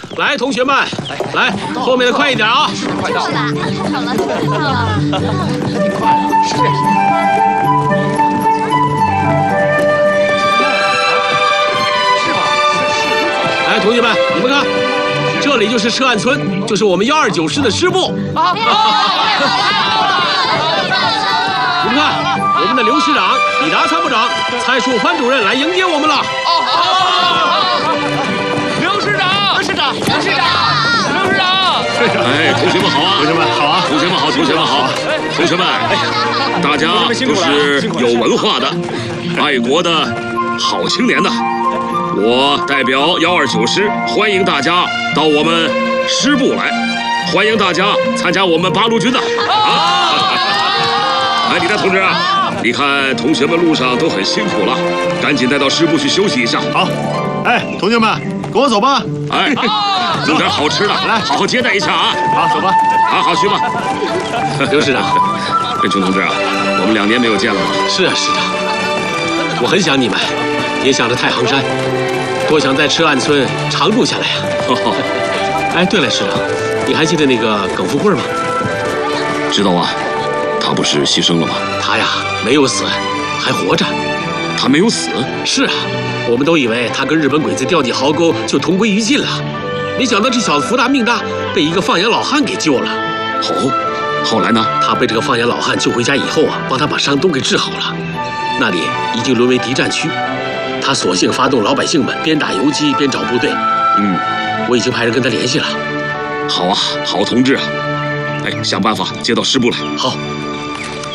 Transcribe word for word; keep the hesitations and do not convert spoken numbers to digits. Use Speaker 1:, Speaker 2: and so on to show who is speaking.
Speaker 1: 来，同学们，来，后面的快一点啊！
Speaker 2: 快到了，到了，到了，
Speaker 3: 挺快的，是。是吗？
Speaker 1: 来，同学们，你们看，这里就是涉案村，就是我们幺二九师的师部。啊！你们看，我们的刘师长、李达参谋长、蔡树潘主任来迎接我们了。
Speaker 3: 刘师长，刘师长，刘师长，刘师长。
Speaker 4: 哎，同学们好啊！
Speaker 5: 同学们好啊！
Speaker 4: 同学们好，同学们好！同学们，大家都是有文化的、爱国的好青年呐！我代表幺二九师欢迎大家到我们师部来，欢迎大家参加我们八路军的啊！哎，李达同志啊，你看同学们路上都很辛苦了，赶紧带到师部去休息一下。
Speaker 5: 好，哎，同学们，跟我走吧。
Speaker 4: 哎，弄点好吃的，来，好好接待一下啊！
Speaker 5: 好，走吧。
Speaker 4: 好好去吧。
Speaker 1: 刘师长，
Speaker 4: 任琼同志啊，我们两年没有见了吧？
Speaker 1: 是啊，师长，我很想你们，也想着太行山，多想在赤岸村常住下来呀、啊。哎，对了，师长，你还记得那个耿富贵吗？
Speaker 4: 知道啊，他不是牺牲了吗？
Speaker 1: 他呀，没有死，还活着。
Speaker 4: 他没有死？
Speaker 1: 是啊，我们都以为他跟日本鬼子掉进壕沟就同归于尽了，没想到这小子福大命大，被一个放羊老汉给救了。
Speaker 4: 哦，后来呢？
Speaker 1: 他被这个放羊老汉救回家以后啊，帮他把伤都给治好了。那里已经沦为敌占区，他索性发动老百姓们边打游击边找部队。
Speaker 4: 嗯，
Speaker 1: 我已经派人跟他联系了。
Speaker 4: 好啊，好同志啊！哎，想办法接到师部来。
Speaker 1: 好。